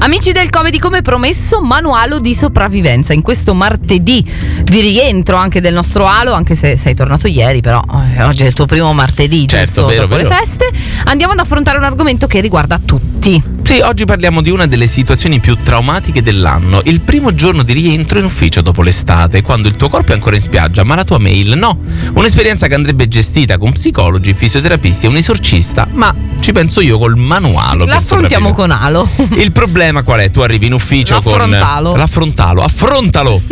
Amici del Comedy, come promesso, manuale di sopravvivenza. In questo martedì di rientro anche del nostro Alo, anche se sei tornato ieri, però oggi è il tuo primo martedì, certo, giusto? Vero. Le feste. Andiamo ad affrontare un argomento che riguarda tutti. Sì, oggi parliamo di una delle situazioni più traumatiche dell'anno. Il primo giorno di rientro in ufficio dopo l'estate, quando il tuo corpo è ancora in spiaggia, ma la tua mail no. Un'esperienza che andrebbe gestita con psicologi, fisioterapisti e un esorcista, ma ci penso io col manuale. L'affrontiamo con Alo. Il problema qual è? Tu arrivi in ufficio L'affrontalo. Affrontalo.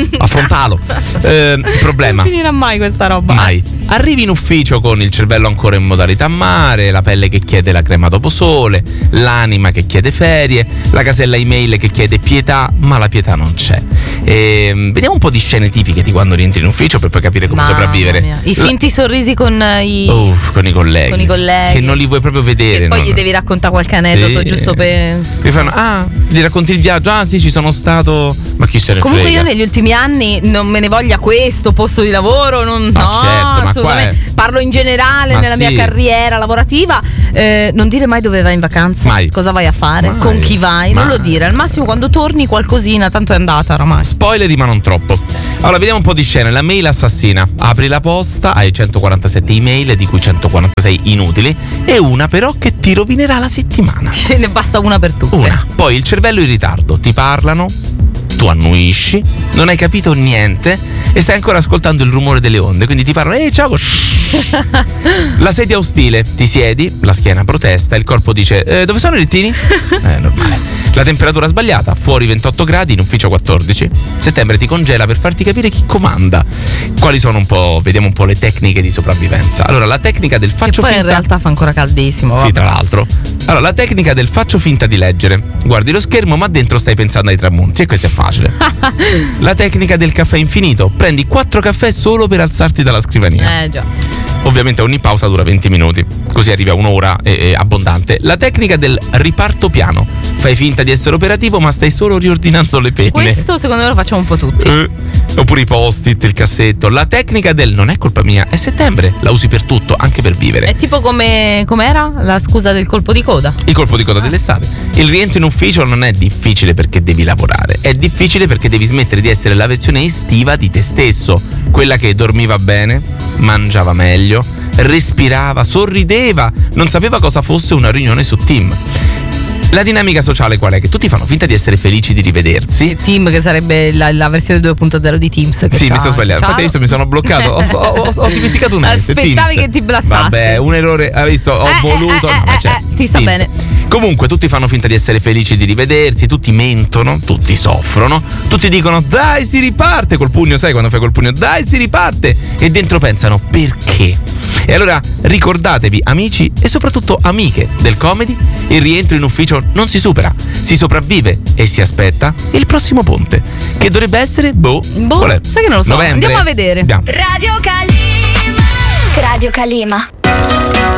Il problema. Non finirà mai questa roba. Mai. Arrivi in ufficio con il cervello ancora in modalità mare, la pelle che chiede la crema dopo sole, l'anima che chiede ferie, la casella email che chiede pietà, ma la pietà non c'è. Vediamo un po' di scene tipiche di quando rientri in ufficio per poi capire come sopravvivere. Mia. I finti sorrisi con i colleghi. Con i colleghi. Che non li vuoi proprio vedere. E poi gli devi raccontare qualche aneddoto, giusto per. Mi fanno, gli racconti il viaggio, sì, ci sono stato. Ma chi se ne frega? Comunque io negli ultimi anni non me ne voglia questo posto di lavoro, no, certo, ma assolutamente. Parlo in generale nella mia carriera lavorativa. Non dire mai dove vai in vacanza, mai. Cosa vai a fare, Mai. con chi vai, non lo dire. Al massimo quando torni qualcosina, tanto è andata oramai. Spoiler, ma non troppo. Allora, vediamo un po' di scene. La mail assassina. Apri la posta, hai 147 email, di cui 146 inutili, e una però che ti rovinerà la settimana. Ce ne basta una per tutte. Una. Poi il cervello in ritardo, ti parlano, tu annuisci, non hai capito niente e stai ancora ascoltando il rumore delle onde, quindi ti parlano, ciao. La sedia ostile, ti siedi, la schiena protesta, il corpo dice, dove sono i lettini? Normale. La temperatura sbagliata, fuori 28 gradi, in ufficio 14. Settembre ti congela per farti capire chi comanda. Quali sono vediamo un po' le tecniche di sopravvivenza. Allora, la tecnica del faccio poi finta. In realtà fa ancora caldissimo. Sì, tra l'altro. Allora, la tecnica del faccio finta di leggere. Guardi lo schermo, ma dentro stai pensando ai tramonti, e questo è facile. La tecnica del caffè infinito. Prendi 4 caffè solo per alzarti dalla scrivania. Già. Ovviamente ogni pausa dura 20 minuti, così arrivi a un'ora abbondante. La tecnica del riparto piano. Fai finta di essere operativo, ma stai solo riordinando le penne. Questo secondo me lo facciamo un po' tutti. Oppure i post-it, il cassetto. La tecnica del non è colpa mia, è settembre. La usi per tutto, anche per vivere. È tipo com'era la scusa del colpo di coda. Il colpo di coda dell'estate. Il rientro in ufficio non è difficile perché devi lavorare, è difficile perché devi smettere di essere la versione estiva di te stesso, quella che dormiva bene, mangiava meglio, respirava, sorrideva, non sapeva cosa fosse una riunione su Team. La dinamica sociale qual è? Che tutti fanno finta di essere felici di rivedersi. Sì, Team, che sarebbe la versione 2.0 di Teams. Sì, mi sono sbagliato. Infatti, visto, mi sono bloccato. Ho dimenticato un S. Aspettavi Teams. che ti blastassi. Vabbè, un errore. Hai visto? Ho voluto. No, ma c'è. Ti sta Teams. bene. Comunque, tutti fanno finta di essere felici di rivedersi. Tutti mentono. Tutti soffrono. Tutti dicono: dai, si riparte. Col pugno, sai quando fai col pugno? Dai, si riparte. E dentro pensano: perché? E allora ricordatevi, amici e soprattutto amiche del comedy, il rientro in ufficio non si supera, si sopravvive e si aspetta il prossimo ponte, che dovrebbe essere qual è? Sai che non lo so. Novembre? Andiamo a vedere. Andiamo. Radio Calima.